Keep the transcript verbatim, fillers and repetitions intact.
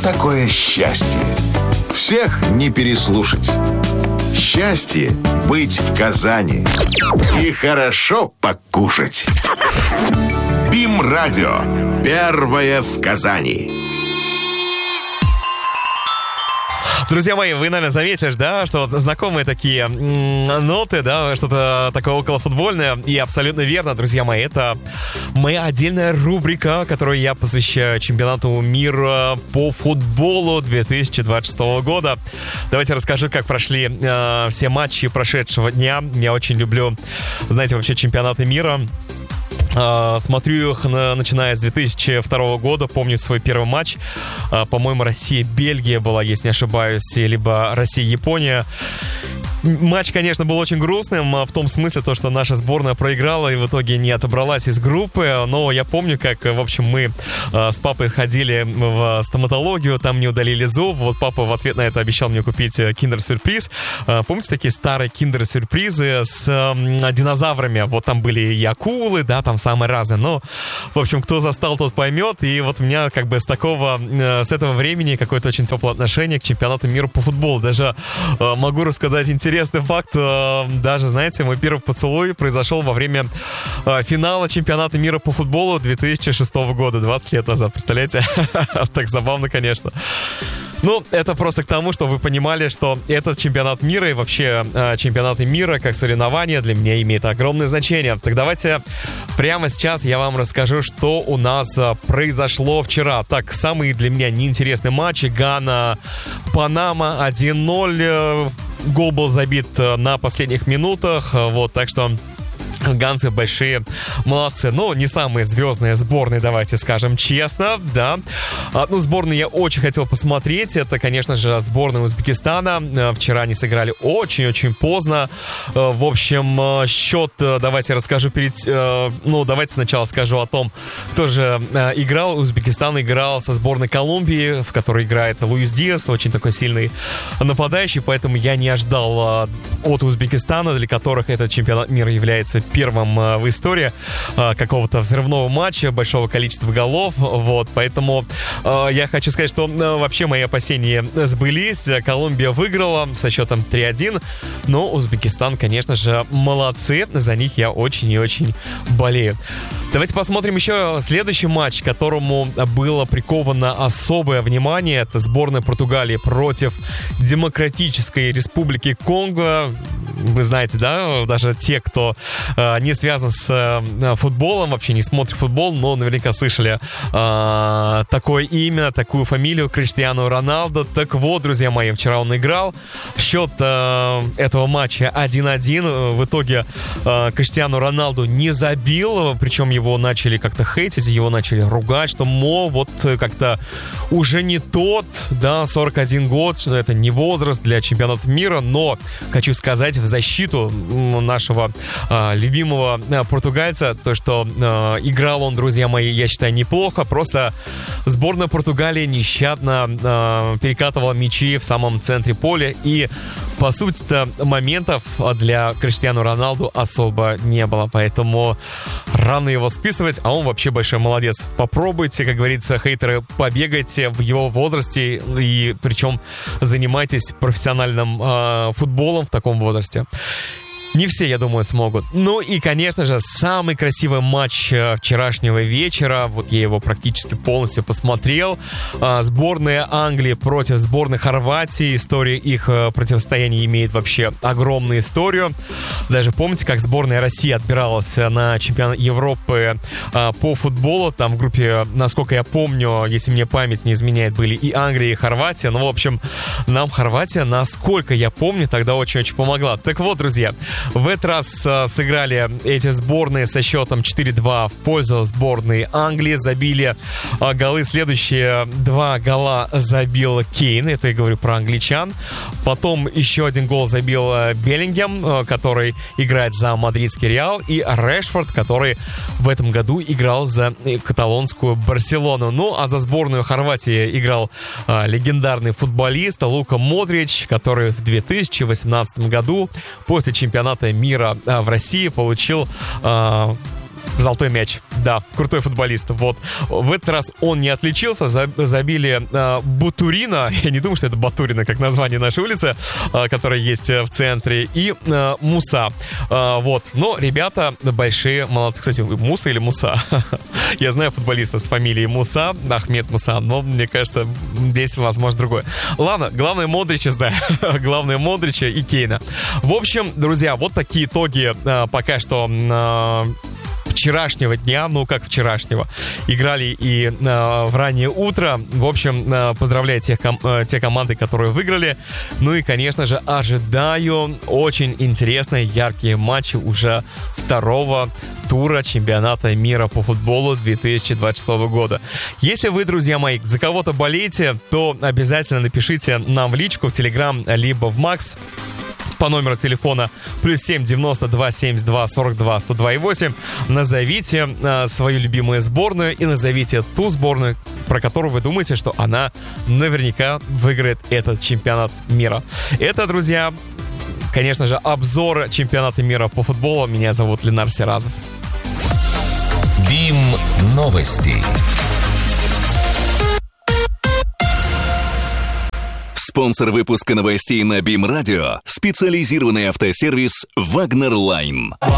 такое счастье? Всех не переслушать. Счастье быть в Казани и хорошо покушать. БИМ-радио. Первое в Казани. Друзья мои, вы, наверное, заметили, да, что вот знакомые такие м- ноты, да, что-то такое околофутбольное. И абсолютно верно, друзья мои, это моя отдельная рубрика, которую я посвящаю чемпионату мира по футболу две тысячи двадцать шестого года. Давайте расскажу, как прошли э, все матчи прошедшего дня. Я очень люблю, знаете, вообще чемпионаты мира. Uh, смотрю их, на, начиная с две тысячи второго года. Помню свой первый матч. uh, По-моему, Россия-Бельгия была, если не ошибаюсь, либо Россия-Япония. Матч, конечно, был очень грустным, в том смысле, то, что наша сборная проиграла и в итоге не отобралась из группы. Но я помню, как, в общем, мы э, с папой ходили в стоматологию, там не удалили зуб. Вот папа в ответ на это обещал мне купить киндер-сюрприз. Э, помните такие старые киндер-сюрпризы с э, динозаврами? Вот там были и акулы, да, там самые разные. Но, в общем, кто застал, тот поймет. И вот у меня как бы с такого, э, с этого времени какое-то очень теплое отношение к чемпионату мира по футболу. Даже э, могу рассказать интересно. Интересный факт, даже, знаете, мой первый поцелуй произошел во время финала чемпионата мира по футболу две тысячи шестого года, двадцать лет назад, представляете? Так забавно, конечно. Ну, это просто к тому, что вы понимали, что этот чемпионат мира и вообще чемпионаты мира как соревнования для меня имеет огромное значение. Так давайте прямо сейчас я вам расскажу, что у нас произошло вчера. Так, самый для меня неинтересный матч. Гана, Панама один ноль. Гол был забит на последних минутах, вот, так что ганцы большие молодцы. Ну, не самые звездные сборные, давайте скажем честно, да. Одну сборную я очень хотел посмотреть. Это, конечно же, сборная Узбекистана. Вчера они сыграли очень-очень поздно. В общем, счет, давайте расскажу перед... Ну, давайте сначала скажу о том, кто же играл. Узбекистан играл со сборной Колумбии, в которой играет Луис Диас, очень такой сильный нападающий, поэтому я не ожидал от Узбекистана, для которых этот чемпионат мира является первым э, в истории э, какого-то взрывного матча, большого количества голов, вот, поэтому э, я хочу сказать, что э, вообще мои опасения сбылись. Колумбия выиграла со счетом три один, но Узбекистан, конечно же, молодцы, за них я очень и очень болею. Давайте посмотрим еще следующий матч, к которому было приковано особое внимание. Это сборная Португалии против Демократической Республики Конго. Вы знаете, да, даже те, кто э, не связан с э, футболом, вообще не смотрит футбол, но наверняка слышали э, такое имя, такую фамилию Криштиану Роналдо. Так вот, друзья мои, вчера он играл. Счет э, этого матча один один. В итоге э, Криштиану Роналду не забил, причем его начали как-то хейтить, его начали ругать, что, мол, вот как-то уже не тот, да, сорок один год, что это не возраст для чемпионата мира, но хочу сказать в защиту нашего а, любимого а, португальца, то, что а, играл он, друзья мои, я считаю, неплохо, просто сборная Португалии нещадно а, перекатывала мячи в самом центре поля, и по сути-то моментов для Криштиану Роналду особо не было, поэтому рано его списывать, а он вообще большой молодец. Попробуйте, как говорится, хейтеры, побегайте в его возрасте, и причем занимайтесь профессиональным э, футболом в таком возрасте. Не все, я думаю, смогут. Ну и, конечно же, самый красивый матч вчерашнего вечера. Вот я его практически полностью посмотрел. Сборная Англии против сборной Хорватии. История их противостояния имеет вообще огромную историю. Даже помните, как сборная России отбиралась на чемпионат Европы по футболу. Там в группе, насколько я помню, если мне память не изменяет, были и Англия, и Хорватия. Ну, в общем, нам Хорватия, насколько я помню, тогда очень-очень помогла. Так вот, друзья, в этот раз а, сыграли эти сборные со счетом четыре два в пользу сборной Англии. Забили а, голы. Следующие два гола забил Кейн. Это я говорю про англичан. Потом еще один гол забил а, Беллингем, а, который играет за мадридский Реал. И Решфорд, который в этом году играл за каталонскую Барселону. Ну, а за сборную Хорватии играл а, легендарный футболист Лука Модрич, который в две тысячи восемнадцатом году после чемпионата мира в России получил э, золотой мяч. Да, крутой футболист. Вот. В этот раз он не отличился, забили э, Бутурина, я не думаю, что это Батурина, как название нашей улицы, э, которая есть в центре, и э, Муса. Э, вот. Но ребята большие молодцы. Кстати, Муса или Муса? Я знаю футболиста с фамилией Муса, Ахмед Муса, но мне кажется, здесь, возможно, другое. Ладно, главное Модрича, да, главное Модрича и Кейна. В общем, друзья, вот такие итоги э, пока что э, вчерашнего дня, ну как вчерашнего, играли и э, в раннее утро. В общем, э, поздравляю тех ком- э, те команды, которые выиграли. Ну и, конечно же, ожидаю очень интересные, яркие матчи уже второго тура чемпионата мира по футболу две тысячи двадцать шестого года. Если вы, друзья мои, за кого-то болеете, то обязательно напишите нам в личку, в Телеграм, либо в Макс по номеру телефона плюс семь девяносто два семьдесят два сорок два сто два и восемь. Назовите э, свою любимую сборную и назовите ту сборную, про которую вы думаете, что она наверняка выиграет этот чемпионат мира. Это, друзья, конечно же, обзор чемпионата мира по футболу. Меня зовут Ленар Сиразов. БИМ новости. Спонсор выпуска новостей на БИМ Радио — специализированный автосервис «Вагнер Лайн».